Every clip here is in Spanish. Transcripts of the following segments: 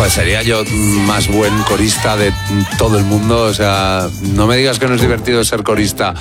Joder, sería yo más buen corista de todo el mundo. O sea, no me digas que no es divertido ser corista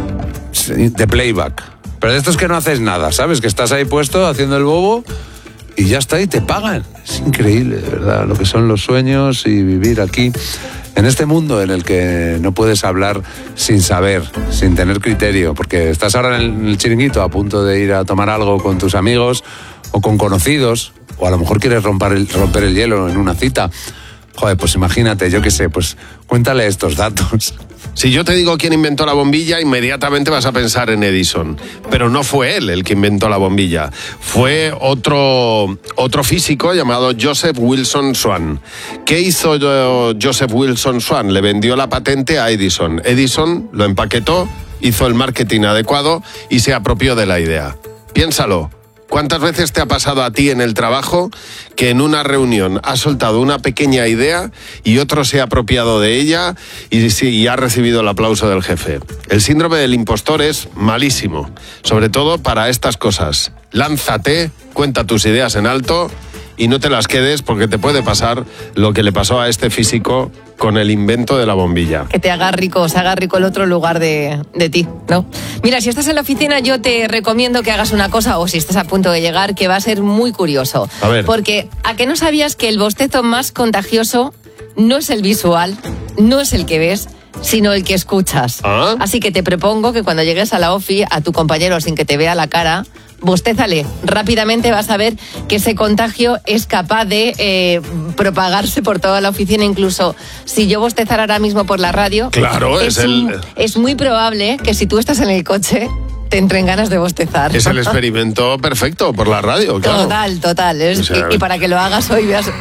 de playback. Pero de estos que no haces nada, ¿sabes? Que estás ahí puesto haciendo el bobo y ya está, y te pagan. Es increíble, de verdad, lo que son los sueños y vivir aquí, en este mundo en el que no puedes hablar sin saber, sin tener criterio, porque estás ahora en el chiringuito a punto de ir a tomar algo con tus amigos o con conocidos, o a lo mejor quieres romper el hielo en una cita. Joder, pues imagínate, yo qué sé, pues cuéntale estos datos. Si yo te digo quién inventó la bombilla, inmediatamente vas a pensar en Edison. Pero no fue él el que inventó la bombilla. Fue otro físico llamado Joseph Wilson Swan. ¿Qué hizo Joseph Wilson Swan? Le vendió la patente a Edison. Edison lo empaquetó, hizo el marketing adecuado y se apropió de la idea. Piénsalo. ¿Cuántas veces te ha pasado a ti en el trabajo que en una reunión has soltado una pequeña idea y otro se ha apropiado de ella y ha recibido el aplauso del jefe? El síndrome del impostor es malísimo, sobre todo para estas cosas. Lánzate, cuenta tus ideas en alto y no te las quedes, porque te puede pasar lo que le pasó a este físico con el invento de la bombilla. Que te haga rico, se haga rico el otro en lugar de ti, ¿no? Mira, si estás en la oficina, yo te recomiendo que hagas una cosa, o si estás a punto de llegar, que va a ser muy curioso. A ver. Porque, ¿a qué no sabías que el bostezo más contagioso no es el visual, no es el que ves, sino el que escuchas? ¿Ah? Así que te propongo que cuando llegues a la ofi, a tu compañero sin que te vea la cara, bostézale. Rápidamente vas a ver que ese contagio es capaz de propagarse por toda la oficina. Incluso si yo bostezara ahora mismo por la radio, claro, es muy probable que si tú estás en el coche te entren ganas de bostezar. Es el experimento perfecto por la radio, claro. Total. O sea, y para que lo hagas hoy, veas...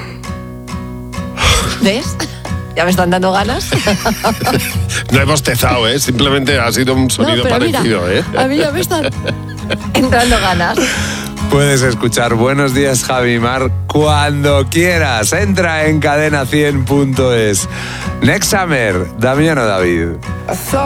¿Ves? ¿Ya me están dando ganas? No he bostezado, simplemente ha sido un sonido parecido. Mira, a mí ya me están entrando ganas. Puedes escuchar Buenos Días, Javi y Mar cuando quieras. Entra en cadena100.es. Next Summer, Damiano David.